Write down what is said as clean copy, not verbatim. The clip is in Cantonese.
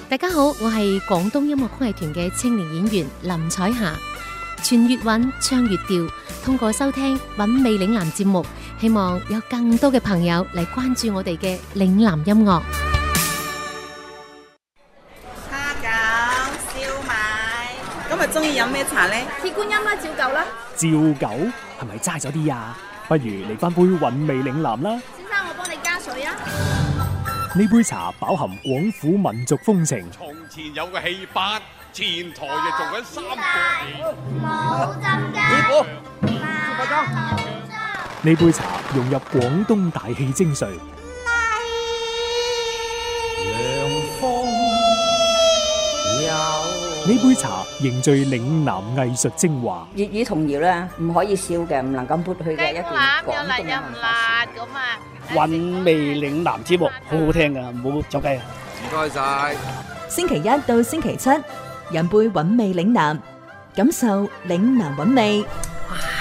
大家好，我係廣東音樂曲藝團嘅青年演員林彩霞。傳粵韻，唱粵調，通過收聽韻味嶺南節目，希望有更多嘅朋友嚟關注我哋嘅嶺南音樂。 蝦餃、燒賣，今日中意飲咩茶呢？ 鐵觀音啦，照舊啦。 照舊係咪齋咗啲啊？不如嚟翻杯韻味嶺南啦。 先生，我幫你加水啊。 呢杯茶飽含廣府民族風情。 從前有個戲班，前台就做緊三個戲。 冇浸雞。 呢杯茶融入廣東大戲精髓。呢杯茶凝聚嶺南藝術精華。 粵語童謠咧，唔可以笑嘅，唔能夠抹去嘅一段廣東嘅文化。 韻味嶺南節目好好聽噶，唔好走雞啊！ 唔該晒。 星期一到星期七，飲杯韻味嶺南，感受嶺南韻味。